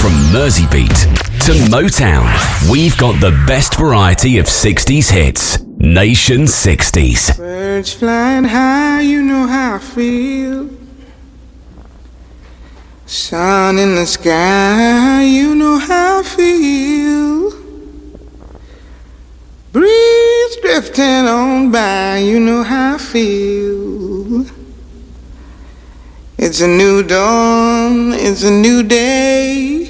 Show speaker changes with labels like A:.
A: From Merseybeat to Motown, we've got the best variety of 60s hits. Nation 60s.
B: Birds flying high, you know how I feel. Sun in the sky, you know how I feel. Breeze drifting on by, you know how I feel. It's a new dawn, it's a new day.